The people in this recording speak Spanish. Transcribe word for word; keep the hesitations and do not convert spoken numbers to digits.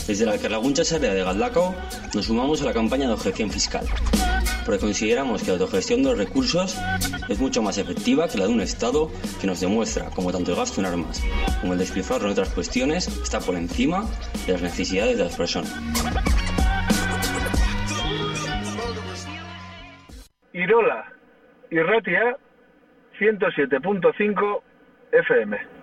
Desde la Alcarlaguncha Sarria de Galdacao nos sumamos a la campaña de objeción fiscal, porque consideramos que la autogestión de los recursos es mucho más efectiva que la de un Estado que nos demuestra cómo tanto el gasto en armas como el despilfarro en otras cuestiones está por encima de las necesidades de las personas. Irola, Irratia, ciento siete punto cinco F M.